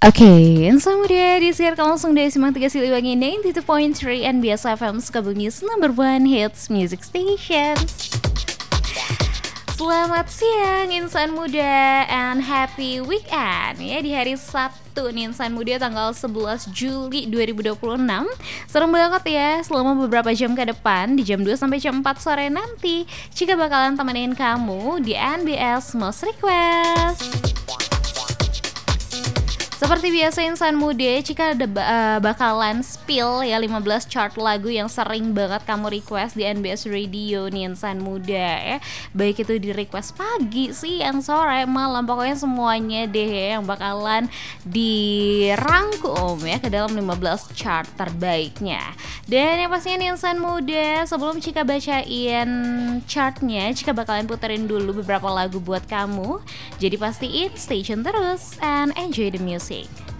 Oke, insan muda disiarkan langsung dari Simak 3 Siliwangi 92.3 NBS FM Sukabumi's number one hits music station. Selamat siang insan muda and happy weekend ya di hari Sabtu nih insan muda tanggal 11 Juli 2026. Serem banget ya selama beberapa jam ke depan di jam 2 sampai jam 4 sore nanti Cika bakalan temenin kamu di NBS Most Request. Seperti biasa insan muda, Cika ada bakalan spill ya 15 chart lagu yang sering banget kamu request di NBS Radio nih insan muda ya. Baik itu di request pagi, siang, sore, malam, pokoknya semuanya deh ya yang bakalan dirangkum ya ke dalam 15 chart terbaiknya. Dan yang pastinya nih insan muda, sebelum Cika bacain chartnya, Cika bakalan puterin dulu beberapa lagu buat kamu. Jadi pastiin stay tune terus and enjoy the music.